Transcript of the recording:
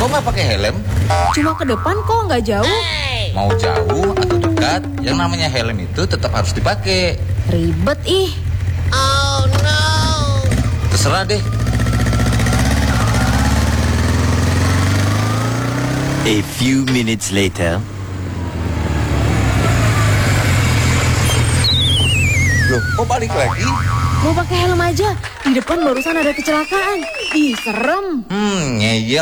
Kok nggak pakai helm? Cuma ke depan kok, nggak jauh. Mau jauh atau dekat, yang namanya helm itu tetap harus dipakai. Ribet ih. Oh no. Terserah deh. A few minutes later. Loh, kok balik lagi? Mau pakai helm aja. Di depan barusan ada kecelakaan. Ih, serem. Ngeyel.